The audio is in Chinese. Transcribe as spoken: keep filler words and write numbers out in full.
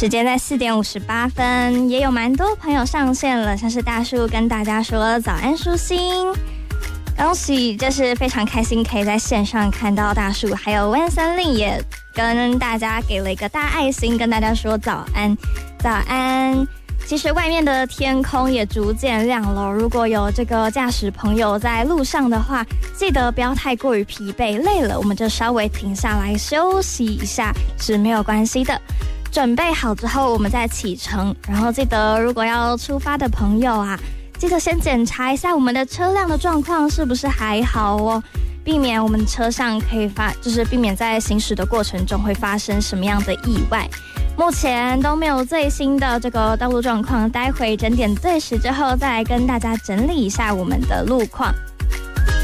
时间在四点五十八分，也有蛮多朋友上线了，像是大树跟大家说早安舒心，恭喜，这是非常开心可以在线上看到大树，还有温森令也跟大家给了一个大爱心，跟大家说早安早安。其实外面的天空也逐渐亮了，如果有这个驾驶朋友在路上的话，记得不要太过于疲惫，累了我们就稍微停下来休息一下是没有关系的。准备好之后我们再启程，然后记得如果要出发的朋友啊，记得先检查一下我们的车辆的状况是不是还好哦，避免我们车上可以发，就是避免在行驶的过程中会发生什么样的意外。目前都没有最新的这个道路状况，待会整点对时之后再来跟大家整理一下我们的路况。